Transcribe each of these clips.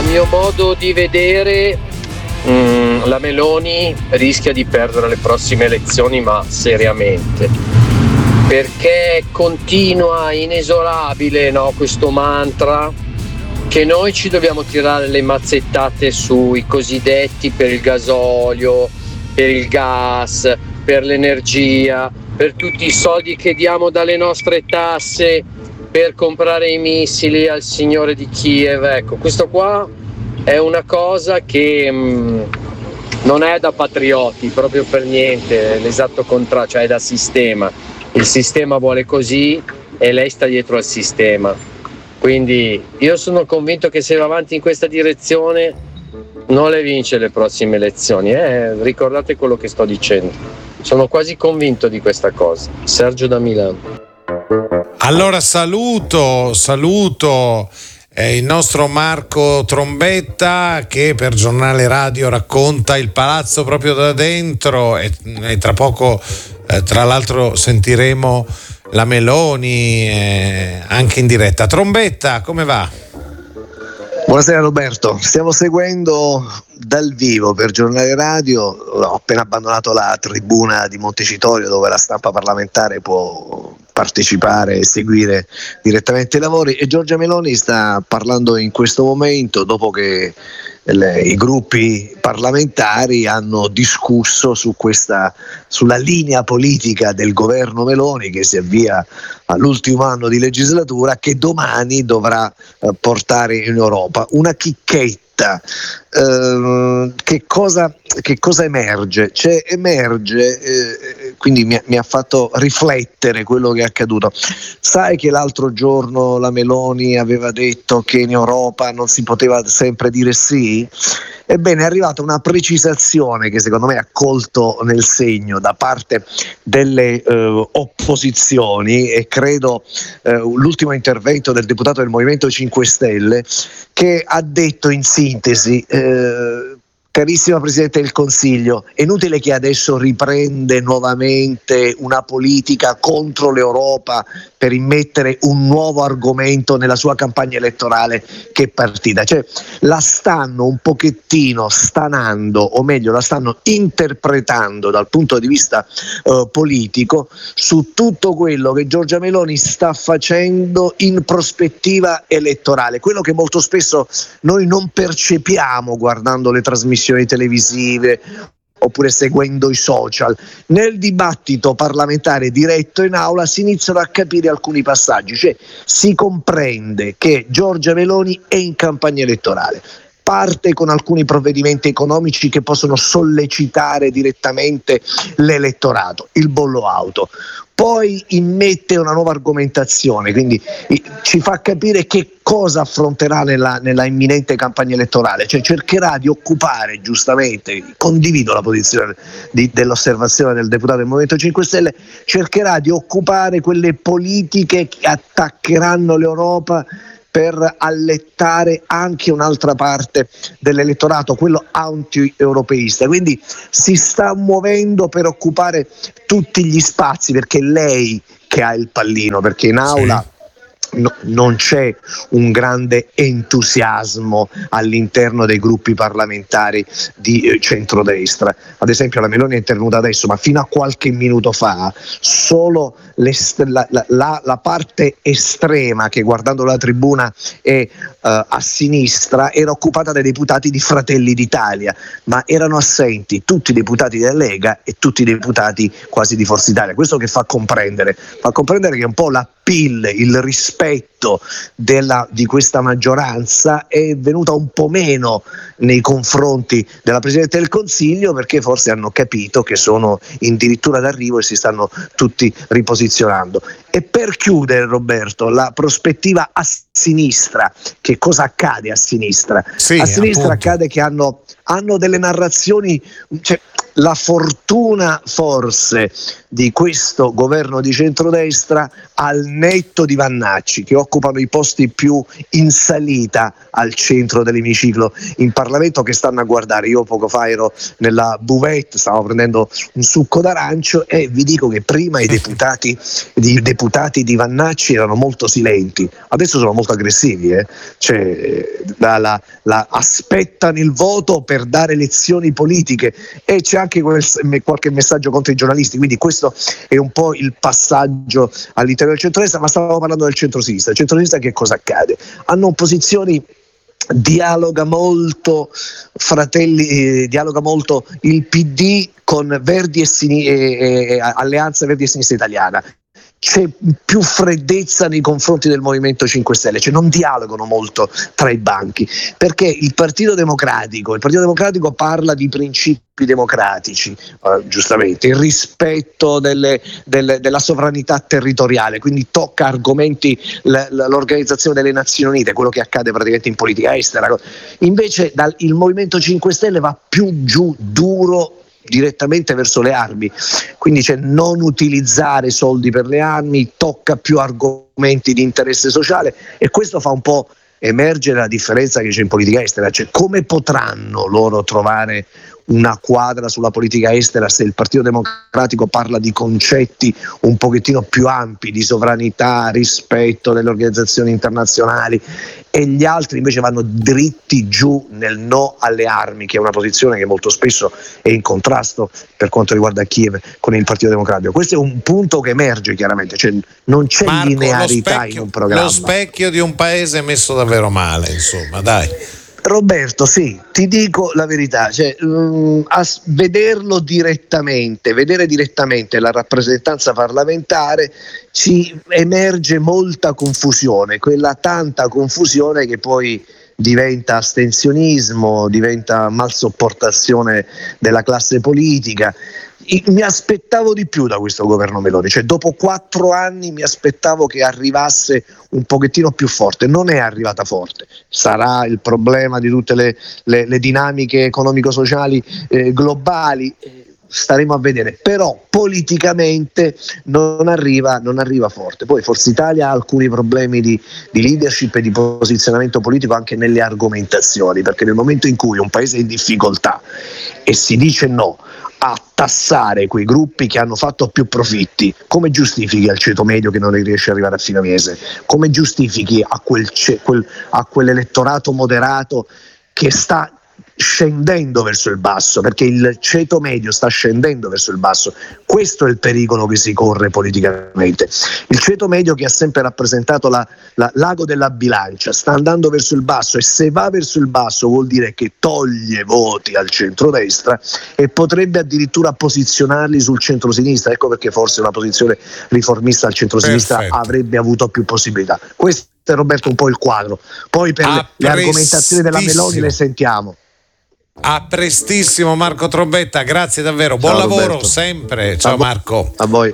mio modo di vedere, la Meloni rischia di perdere le prossime elezioni, ma seriamente, perché continua inesorabile, no, questo mantra che noi ci dobbiamo tirare le mazzettate sui cosiddetti per il gasolio, per il gas, per l'energia, per tutti i soldi che diamo dalle nostre tasse per comprare i missili al signore di Kiev. Ecco, questo qua è una cosa che non è da patrioti, proprio per niente, è l'esatto contrario, cioè è da sistema. Il sistema vuole così e lei sta dietro al sistema. Quindi io sono convinto che se va avanti in questa direzione non le vince le prossime elezioni. Ricordate quello che sto dicendo. Sono quasi convinto di questa cosa. Sergio da Milano. Allora saluto il nostro Marco Trombetta, che per Giornale Radio racconta il palazzo proprio da dentro, e tra poco tra l'altro sentiremo la Meloni anche in diretta. Trombetta, come va? Buonasera Roberto, stiamo seguendo dal vivo per Giornale Radio. Ho appena abbandonato la tribuna di Montecitorio, dove la stampa parlamentare può partecipare e seguire direttamente i lavori, e Giorgia Meloni sta parlando in questo momento, dopo che i gruppi parlamentari hanno discusso sulla linea politica del governo Meloni, che si avvia all'ultimo anno di legislatura, che domani dovrà portare in Europa. Una chicchetta. Che cosa emerge? Quindi mi ha fatto riflettere quello che è accaduto. Sai che l'altro giorno la Meloni aveva detto che in Europa non si poteva sempre dire sì? Ebbene, è arrivata una precisazione che secondo me ha colto nel segno da parte delle opposizioni, e credo l'ultimo intervento del deputato del Movimento 5 Stelle, che ha detto in sintesi: carissima Presidente del Consiglio, è inutile che adesso riprende nuovamente una politica contro l'Europa per immettere un nuovo argomento nella sua campagna elettorale che è partita. Cioè, la stanno un pochettino stanando, o meglio la stanno interpretando dal punto di vista politico, su tutto quello che Giorgia Meloni sta facendo in prospettiva elettorale, quello che molto spesso noi non percepiamo guardando le trasmissioni televisive oppure seguendo i social. Nel dibattito parlamentare diretto in aula si iniziano a capire alcuni passaggi, cioè si comprende che Giorgia Meloni è in campagna elettorale, parte con alcuni provvedimenti economici che possono sollecitare direttamente l'elettorato, il bollo auto, poi immette una nuova argomentazione, quindi ci fa capire che cosa affronterà nella imminente campagna elettorale, cioè cercherà di occupare, giustamente, condivido la posizione dell'osservazione del deputato del Movimento 5 Stelle, cercherà di occupare quelle politiche che attaccheranno l'Europa per allettare anche un'altra parte dell'elettorato, quello anti-europeista. Quindi si sta muovendo per occupare tutti gli spazi, perché è lei che ha il pallino, perché in aula non c'è un grande entusiasmo all'interno dei gruppi parlamentari di centrodestra. Ad esempio la Meloni è intervenuta adesso, ma fino a qualche minuto fa solo la parte estrema, che guardando la tribuna è a sinistra, era occupata dai deputati di Fratelli d'Italia, ma erano assenti tutti i deputati della Lega e tutti i deputati quasi di Forza Italia. Questo che fa comprendere che un po' il rispetto di questa maggioranza è venuta un po' meno nei confronti della Presidente del Consiglio, perché forse hanno capito che sono addirittura d'arrivo e si stanno tutti riposizionando. E per chiudere, Roberto, la prospettiva a sinistra, che cosa accade a sinistra? Sì, a sinistra appunto. accade che hanno delle narrazioni, cioè, la fortuna forse di questo governo di centrodestra, al netto di Vannacci, che occupano i posti più in salita al centro dell'emiciclo in Parlamento, che stanno a guardare. Io poco fa ero nella buvette, stavo prendendo un succo d'arancio e vi dico che prima i deputati di Vannacci erano molto silenti, adesso sono molto aggressivi, cioè, aspettano il voto per dare lezioni politiche, e c'è anche qualche messaggio contro i giornalisti, quindi questo è un po' il passaggio all'interno del centrodestra. Ma stavamo parlando del centrosinistra. Il centrosinistra che cosa accade? Hanno posizioni, dialoga molto dialoga molto il PD con Verdi e Alleanza Verdi e Sinistra Italiana. C'è più freddezza nei confronti del Movimento 5 Stelle, cioè non dialogano molto tra i banchi, perché il Partito Democratico parla di principi democratici, giustamente, il rispetto della sovranità territoriale, quindi tocca argomenti, l'Organizzazione delle Nazioni Unite, quello che accade praticamente in politica estera. Invece il Movimento 5 Stelle va più giù, duro, direttamente verso le armi, quindi c'è non utilizzare soldi per le armi, tocca più argomenti di interesse sociale, e questo fa un po' emergere la differenza che c'è in politica estera, cioè come potranno loro trovare una quadra sulla politica estera se il Partito Democratico parla di concetti un pochettino più ampi di sovranità, rispetto delle organizzazioni internazionali, e gli altri invece vanno dritti giù nel no alle armi, che è una posizione che molto spesso è in contrasto per quanto riguarda Kiev con il Partito Democratico. Questo è un punto che emerge chiaramente, cioè non c'è linearità in un programma. Lo specchio di un paese messo davvero male, insomma, dai. Roberto, sì, ti dico la verità, cioè, vedere direttamente la rappresentanza parlamentare ci emerge molta confusione, quella tanta confusione che poi diventa astensionismo, diventa malsopportazione della classe politica. Mi aspettavo di più da questo governo Meloni, cioè dopo 4 anni mi aspettavo che arrivasse un pochettino più forte, non è arrivata forte. Sarà il problema di tutte le dinamiche economico-sociali globali, staremo a vedere, però politicamente non arriva forte. Poi Forza Italia ha alcuni problemi di leadership e di posizionamento politico anche nelle argomentazioni, perché nel momento in cui un paese è in difficoltà e si dice no a tassare quei gruppi che hanno fatto più profitti, come giustifichi al ceto medio che non riesce ad arrivare a fine mese? Come giustifichi a quell'elettorato moderato che sta scendendo verso il basso, perché il ceto medio sta scendendo verso il basso? Questo è il pericolo che si corre politicamente. Il ceto medio, che ha sempre rappresentato l'ago della bilancia, sta andando verso il basso, e se va verso il basso vuol dire che toglie voti al centrodestra e potrebbe addirittura posizionarli sul centrosinistra. Ecco perché forse una posizione riformista al centrosinistra avrebbe avuto più possibilità. Questo è, Roberto, un po' il quadro. Poi per le argomentazioni della Meloni le sentiamo. A prestissimo, Marco Trombetta, grazie davvero, buon lavoro, Roberto. Sempre. Ciao Marco. A voi.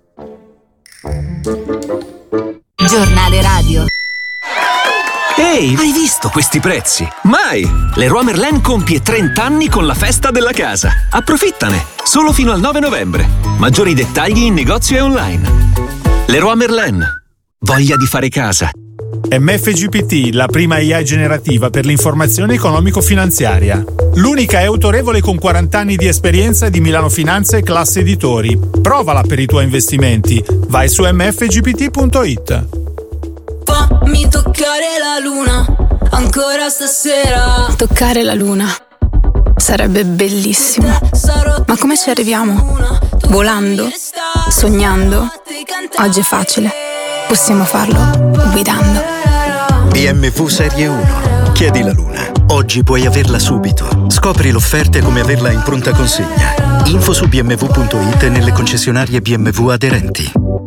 Giornale radio. Ehi, hai visto questi prezzi? Mai! Leroy Merlin compie 30 anni con la festa della casa. Approfittane! Solo fino al 9 novembre. Maggiori dettagli in negozio e online. Leroy Merlin. Voglia di fare casa. MFGPT, la prima AI generativa per l'informazione economico-finanziaria. L'unica è autorevole con 40 anni di esperienza di Milano Finanza e Classe Editori. Provala per i tuoi investimenti. Vai su mfgpt.it. Fammi toccare la luna, ancora stasera. Toccare la luna sarebbe bellissimo. Ma come ci arriviamo? Volando? Sognando? Oggi è facile. Possiamo farlo guidando. BMW Serie 1. Chiedi la luna. Oggi puoi averla subito. Scopri l'offerta e come averla in pronta consegna. Info su bmw.it e nelle concessionarie BMW aderenti.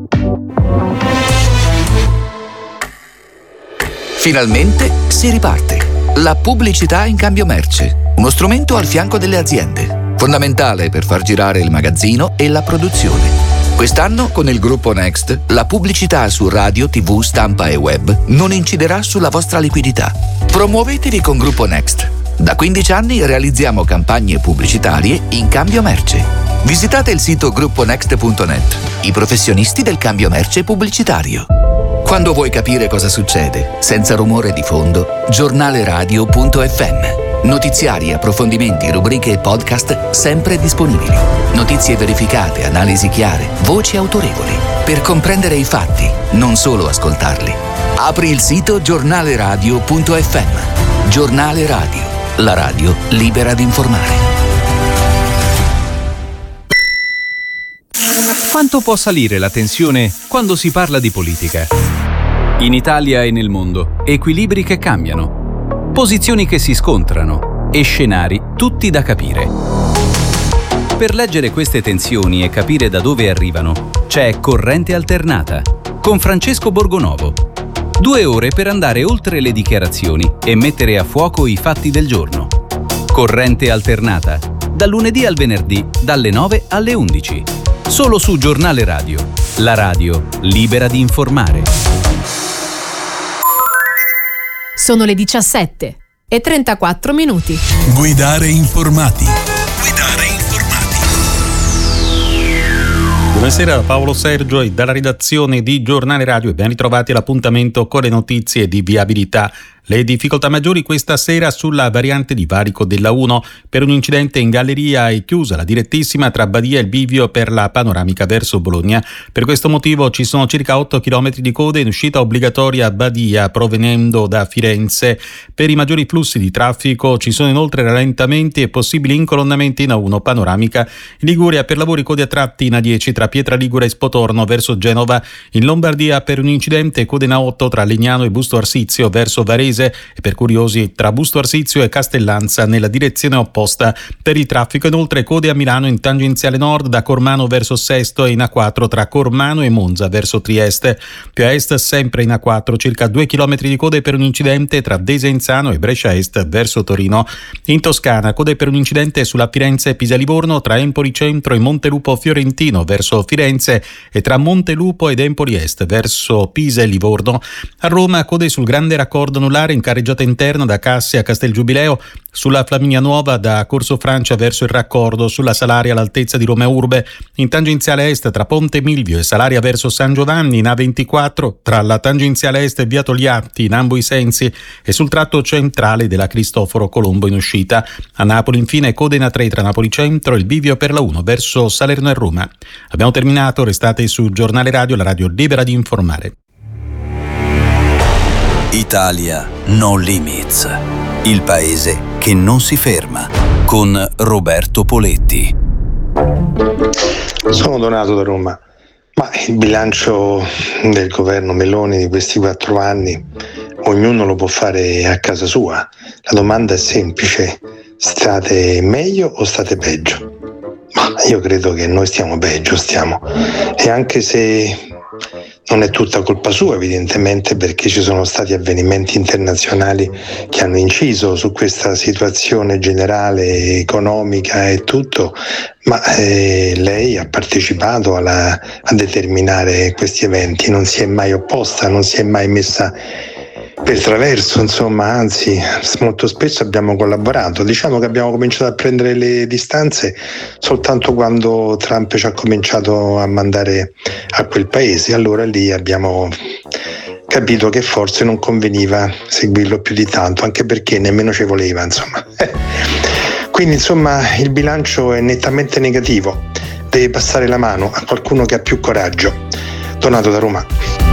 Finalmente si riparte. La pubblicità in cambio merce. Uno strumento al fianco delle aziende. Fondamentale per far girare il magazzino e la produzione. Quest'anno, con il gruppo Next, la pubblicità su radio, TV, stampa e web non inciderà sulla vostra liquidità. Promuovetevi con Gruppo Next. Da 15 anni realizziamo campagne pubblicitarie in cambio merce. Visitate il sito grupponext.net, i professionisti del cambio merce pubblicitario. Quando vuoi capire cosa succede, senza rumore di fondo, giornaleradio.fm. Notiziari, approfondimenti, rubriche e podcast sempre disponibili. Notizie verificate, analisi chiare, voci autorevoli. Per comprendere i fatti, non solo ascoltarli. Apri il sito giornaleradio.fm. Giornale Radio, la radio libera di informare. Quanto può salire la tensione quando si parla di politica? In Italia e nel mondo, equilibri che cambiano. Posizioni che si scontrano e scenari tutti da capire. Per leggere queste tensioni e capire da dove arrivano, c'è Corrente Alternata con Francesco Borgonovo. 2 ore per andare oltre le dichiarazioni e mettere a fuoco i fatti del giorno. Corrente Alternata, dal lunedì al venerdì, dalle 9 alle 11. Solo su Giornale Radio, la radio libera di informare. Sono le 17:34. Guidare informati. Buonasera da Paolo Sergio e dalla redazione di Giornale Radio e ben ritrovati all'appuntamento con le notizie di viabilità. Le difficoltà maggiori questa sera sulla variante di valico della 1. Per un incidente in galleria è chiusa la direttissima tra Badia e il bivio per la panoramica verso Bologna. Per questo motivo ci sono circa 8 km di code in uscita obbligatoria a Badia provenendo da Firenze. Per i maggiori flussi di traffico ci sono inoltre rallentamenti e possibili incolonnamenti in A1 panoramica. In Liguria per lavori code a tratti in A10 tra Pietra Ligure e Spotorno verso Genova. In Lombardia per un incidente code in A8 tra Legnano e Busto Arsizio verso Varese e per curiosi tra Busto Arsizio e Castellanza nella direzione opposta. Per il traffico inoltre code a Milano in tangenziale nord da Cormano verso Sesto e in A4 tra Cormano e Monza verso Trieste. Più a est sempre in A4 circa 2 km di code per un incidente tra Desenzano e Brescia Est verso Torino. In Toscana code per un incidente sulla Firenze-Pisa-Livorno tra Empoli Centro e Montelupo Fiorentino verso Firenze e tra Montelupo ed Empoli Est verso Pisa e Livorno. A Roma code sul grande raccordo anulare in carreggiata interna da Cassia a Castelgiubileo, sulla Flaminia Nuova da Corso Francia verso il raccordo, sulla Salaria all'altezza di Roma Urbe, in tangenziale est tra Ponte Milvio e Salaria verso San Giovanni, in A24 tra la tangenziale est e via Togliatti in ambo i sensi e sul tratto centrale della Cristoforo Colombo in uscita. A Napoli infine code in A3 tra Napoli Centro e il bivio per la 1 verso Salerno e Roma. Abbiamo terminato, restate su Giornale Radio, la radio libera di informare. Italia No Limits, il paese che non si ferma, con Roberto Poletti. Sono Donato da Roma, ma il bilancio del governo Meloni di questi 4 anni ognuno lo può fare a casa sua. La domanda è semplice: state meglio o state peggio? Ma io credo che noi stiamo peggio, e anche se non è tutta colpa sua evidentemente, perché ci sono stati avvenimenti internazionali che hanno inciso su questa situazione generale economica e tutto, ma lei ha partecipato a determinare questi eventi, non si è mai opposta, non si è mai messa per traverso, insomma, anzi molto spesso abbiamo collaborato. Diciamo che abbiamo cominciato a prendere le distanze soltanto quando Trump ci ha cominciato a mandare a quel paese, allora lì abbiamo capito che forse non conveniva seguirlo più di tanto, anche perché nemmeno ci voleva, insomma. Quindi insomma il bilancio è nettamente negativo, deve passare la mano a qualcuno che ha più coraggio. Donato da Roma.